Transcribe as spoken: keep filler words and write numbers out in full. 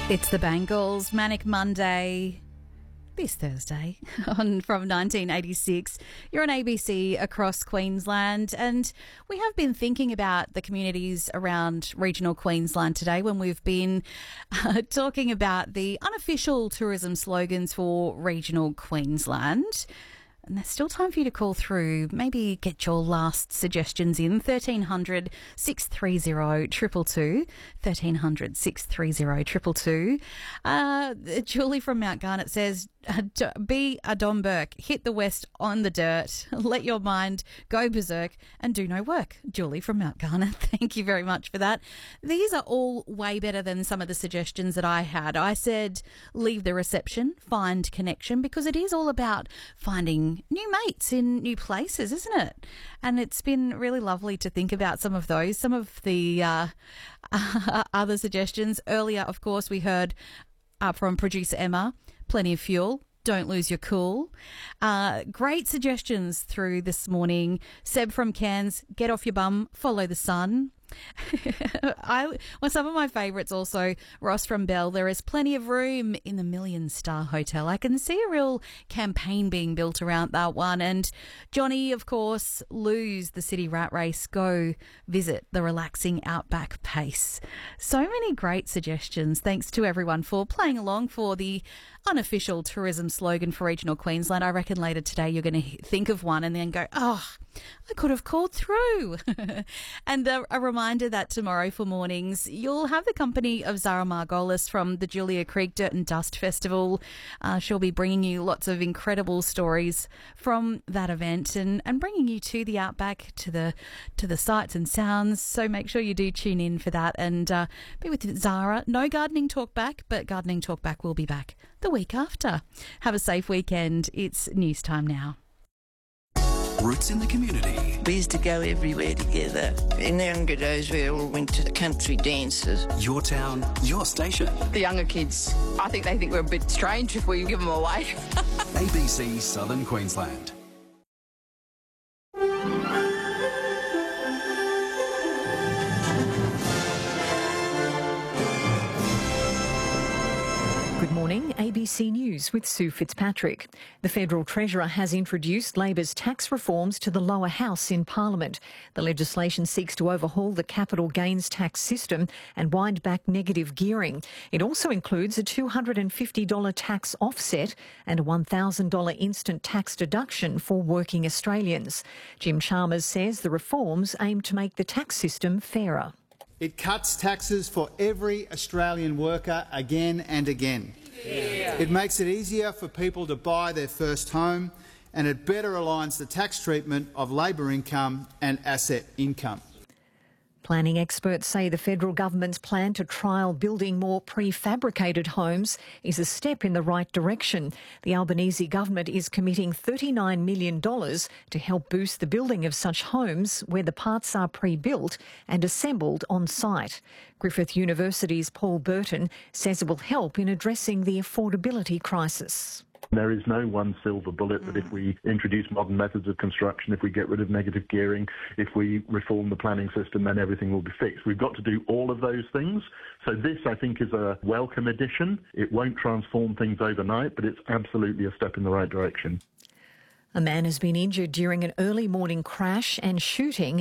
It's the Bangles, Manic Monday, this Thursday, on from nineteen eighty-six. You're on A B C across Queensland, and we have been thinking about the communities around regional Queensland today when we've been uh, talking about the unofficial tourism slogans for regional Queensland. And there's still time for you to call through. Maybe get your last suggestions in. thirteen hundred, six three zero, two two two. thirteen hundred, six three zero, two two two. Uh, Julie from Mount Garnet says, be a Don Burke. Hit the west on the dirt. Let your mind go berserk and do no work. Julie from Mount Garnet. Thank you very much for that. These are all way better than some of the suggestions that I had. I said, leave the reception, find connection, because it is all about finding new mates in new places, isn't it? And it's been really lovely to think about some of those. Some of the uh, other suggestions. Earlier, of course, we heard uh, from producer Emma, plenty of fuel. Don't lose your cool. Uh, great suggestions through this morning. Seb from Cairns, get off your bum, follow the sun. I well, some of my favourites also. Ross from Bell, there is plenty of room in the Million Star Hotel. I can see a real campaign being built around that one. And Johnny, of course, lose the city rat race, go visit the relaxing Outback Pace. So many great suggestions. Thanks to everyone for playing along for the unofficial tourism slogan for regional Queensland. I reckon later today you're going to think of one and then go, oh, I could have called through. And a, a reminder that tomorrow for mornings, you'll have the company of Zara Margolis from the Julia Creek Dirt and Dust Festival. Uh, she'll be bringing you lots of incredible stories from that event and, and bringing you to the Outback, to the to the sights and sounds. So make sure you do tune in for that and uh, be with Zara. No Gardening Talk Back, but Gardening Talk Back will be back the week after. Have a safe weekend. It's news time now. Roots in the community. We used to go everywhere together. In the younger days, we all went to country dances. Your town, your station. The younger kids, I think they think we're a bit strange if we give them away. A B C Southern Queensland. Good morning, A B C News with Sue Fitzpatrick. The Federal Treasurer has introduced Labor's tax reforms to the lower house in Parliament. The legislation seeks to overhaul the capital gains tax system and wind back negative gearing. It also includes a two hundred fifty dollars tax offset and a one thousand dollars instant tax deduction for working Australians. Jim Chalmers says the reforms aim to make the tax system fairer. It cuts taxes for every Australian worker again and again. Yeah. It makes it easier for people to buy their first home, and it better aligns the tax treatment of labour income and asset income. Planning experts say the federal government's plan to trial building more prefabricated homes is a step in the right direction. The Albanese government is committing thirty-nine million dollars to help boost the building of such homes where the parts are pre-built and assembled on site. Griffith University's Paul Burton says it will help in addressing the affordability crisis. There is no one silver bullet that if we introduce modern methods of construction, if we get rid of negative gearing, if we reform the planning system, then everything will be fixed. We've got to do all of those things. So this, I think, is a welcome addition. It won't transform things overnight, but it's absolutely a step in the right direction. A man has been injured during an early morning crash and shooting